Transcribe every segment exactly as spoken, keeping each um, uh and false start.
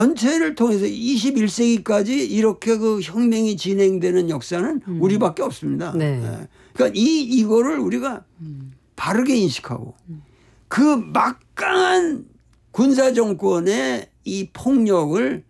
전체를 통해서 이십일 세기까지 이렇게 그 혁명이 진행되는 역사는 음. 우리밖에 없습니다. 네. 예. 그러니까 이 이거를 우리가 음. 바르게 인식하고 음. 그 막강한 군사 정권의 이 폭력을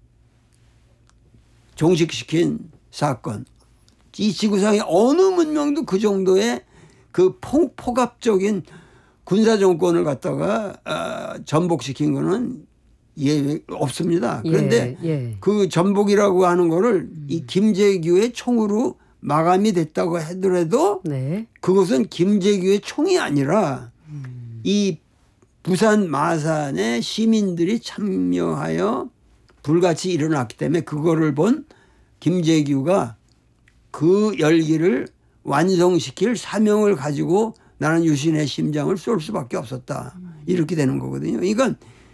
종식시킨 사건. 이 지구상의 어느 문명도 그 정도의 그 폭, 폭압적인 군사 정권을 갖다가 어, 전복시킨 거는 예, 없습니다. 그런데 예, 예. 그 전복이라고 하는 거를 음. 이 김재규의 총으로 마감이 됐다고 하더라도 네. 그것은 김재규의 총이 아니라 음. 이 부산 마산의 시민들이 참여하여 불같이 일어났기 때문에 그거를 본 김재규가 그 열기를 완성시킬 사명을 가지고 나는 유신의 심장을 쏠 수밖에 없었다. 음. 이렇게 되는 거거든요. 이건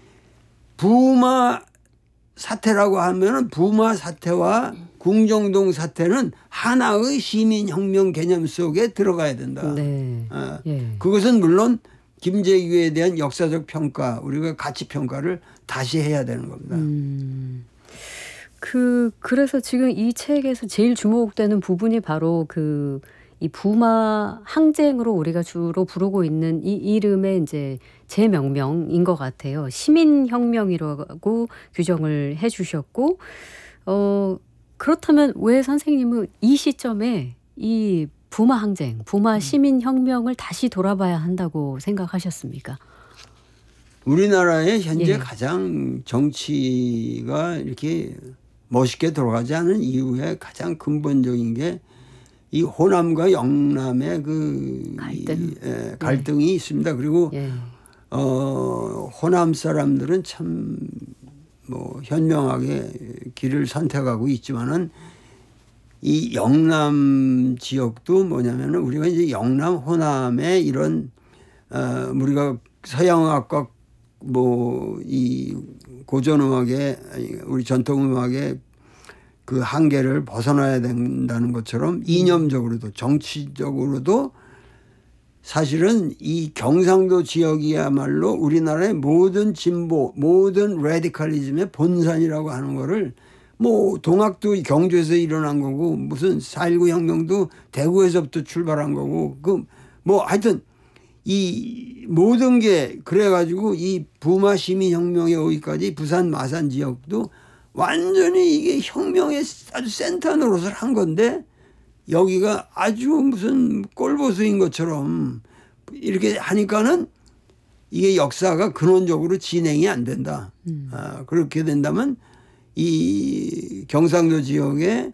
부마 사태라고 하면은 부마 사태와 궁정동 사태는 하나의 시민혁명 개념 속에 들어가야 된다. 네. 어. 예. 그것은 물론 김재규에 대한 역사적 평가, 우리가 가치 평가를 다시 해야 되는 겁니다. 음. 그 그래서 지금 이 책에서 제일 주목되는 부분이 바로 그 이 부마 항쟁으로 우리가 주로 부르고 있는 이 이름의 이제 재명명인 것 같아요. 시민혁명이라고 규정을 해주셨고, 어, 그렇다면 왜 선생님은 이 시점에 이 부마 항쟁, 부마 시민혁명을 다시 돌아봐야 한다고 생각하셨습니까? 우리나라의 현재 예. 가장 정치가 이렇게 멋있게 돌아가지 않은 이유의 가장 근본적인 게 이 호남과 영남의 그 갈등? 이, 예, 갈등이 예. 있습니다. 그리고 예. 어, 호남 사람들은 참 뭐 현명하게 길을 선택하고 있지만은 이 영남 지역도 뭐냐면은 우리가 이제 영남 호남의 이런 어, 우리가 서양음악과 뭐 이 고전음악의 우리 전통음악의 그 한계를 벗어나야 된다는 것처럼 이념적으로도 정치적으로도 사실은 이 경상도 지역이야말로 우리나라의 모든 진보, 모든 레디컬리즘의 본산이라고 하는 거를 뭐 동학도 경주에서 일어난 거고 무슨 사일구 혁명도 대구에서부터 출발한 거고 그 뭐 하여튼 이 모든 게 그래가지고 이 부마 시민혁명에 오기까지 부산 마산 지역도 완전히 이게 혁명의 아주 센터 노릇을 한 건데 여기가 아주 무슨 꼴보수인 것처럼 이렇게 하니까는 이게 역사가 근원적으로 진행이 안 된다. 음. 아, 그렇게 된다면 이 경상도 지역의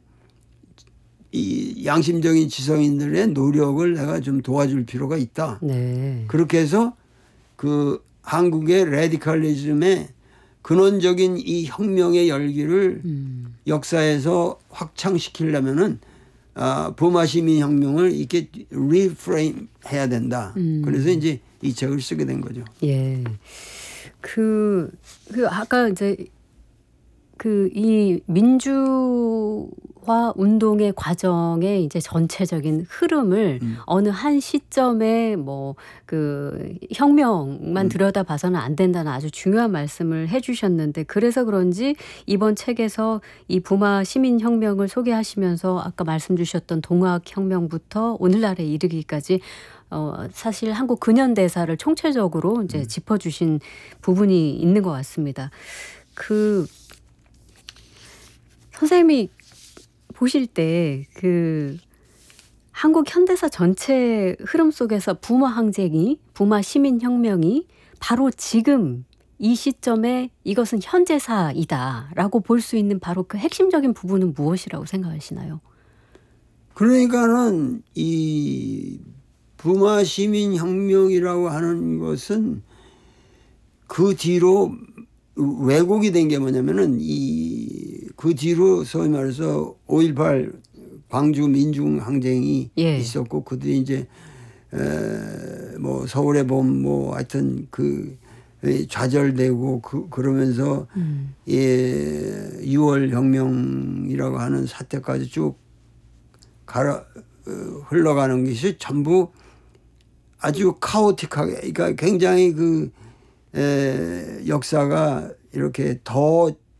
이 양심적인 지성인들의 노력을 내가 좀 도와줄 필요가 있다. 네. 그렇게 해서 그 한국의 레디컬리즘의 근원적인 이 혁명의 열기를 음. 역사에서 확창시키려면은 아, 부마 시민혁명을 이렇게 리프레임 해야 된다. 음. 그래서 이제 이 책을 쓰게 된 거죠. 예. 그, 그 아까 이제 그 이 민주화 운동의 과정의 이제 전체적인 흐름을 음. 어느 한 시점에 뭐 그 혁명만 음. 들여다봐서는 안 된다는 아주 중요한 말씀을 해주셨는데 그래서 그런지 이번 책에서 이 부마 시민혁명을 소개하시면서 아까 말씀 주셨던 동학혁명부터 오늘날에 이르기까지 어, 사실 한국 근현대사를 총체적으로 이제 음. 짚어주신 부분이 있는 것 같습니다. 그 선생님이 보실 때 그 한국 현대사 전체 흐름 속에서 부마 항쟁이, 부마 시민혁명이 바로 지금 이 시점에 이것은 현재사이다라고 볼 수 있는 바로 그 핵심적인 부분은 무엇이라고 생각하시나요? 그러니까는 이 부마 시민혁명이라고 하는 것은 그 뒤로 왜곡이 된 게 뭐냐면은 이 그 뒤로 소위 말해서 오일팔 광주 민중항쟁이 예. 있었고 그 뒤에 이제 에 뭐 서울의 봄 뭐 하여튼 그 좌절되고 그 그러면서 음. 예 유월 혁명이라고 하는 사태까지 쭉 가라 흘러가는 것이 전부 아주 카오틱하게 그러니까 굉장히 그 에, 역사가 이렇게 더